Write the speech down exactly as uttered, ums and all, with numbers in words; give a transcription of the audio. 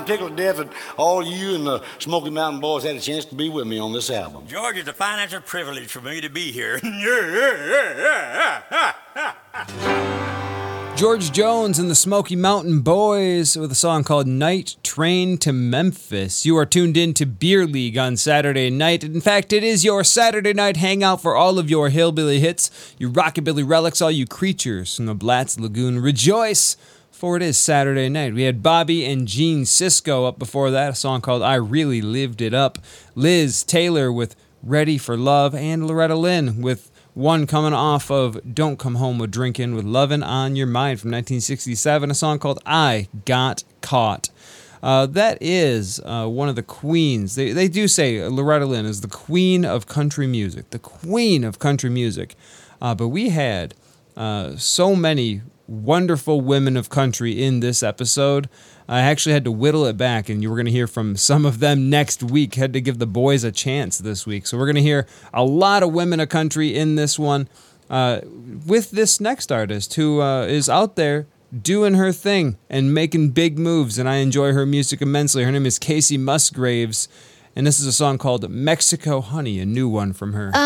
tickled to death that all you and the Smoky Mountain Boys had a chance to be with me on this album. George, it's a financial privilege for me to be here. George Jones and the Smoky Mountain Boys with a song called Night Train to Memphis. You are tuned in to Beer League on Saturday night. In fact, it is your Saturday night hangout for all of your hillbilly hits, your rockabilly relics, all you creatures from the Blatz Lagoon. Rejoice, for it is Saturday night. We had Bobby and Gene Sisco up before that, a song called I Really Lived It Up. Liz Taylor with Ready for Love, and Loretta Lynn with one coming off of Don't Come Home a Drinkin' with Lovin' on Your Mind from nineteen sixty-seven, a song called I Got Caught. Uh, that is uh, one of the queens. They, they do say Loretta Lynn is the queen of country music, the queen of country music. Uh, but we had uh, so many wonderful women of country in this episode. I actually had to whittle it back, and you were going to hear from some of them next week. Had to give the boys a chance this week. So we're going to hear a lot of women of country in this one uh, with this next artist who uh, is out there doing her thing and making big moves, and I enjoy her music immensely. Her name is Casey Musgraves, and this is a song called Mexico Honey, a new one from her.